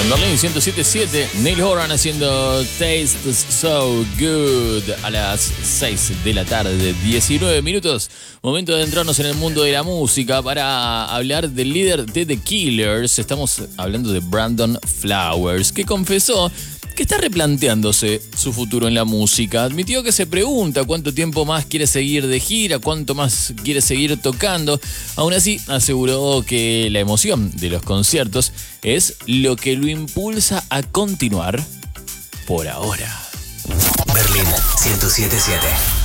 Berlín 107.7, Neil Horan haciendo Tastes So Good a las 6 de la tarde, 19 minutos. Momento de entrarnos en el mundo de la música para hablar del líder de The Killers. Estamos hablando de Brandon Flowers, que confesó que está replanteándose su futuro en la música. Admitió que se pregunta cuánto tiempo más quiere seguir de gira, cuánto más quiere seguir tocando. Aún así, aseguró que la emoción de los conciertos es lo que lo impulsa a continuar por ahora. Berlín 107.7.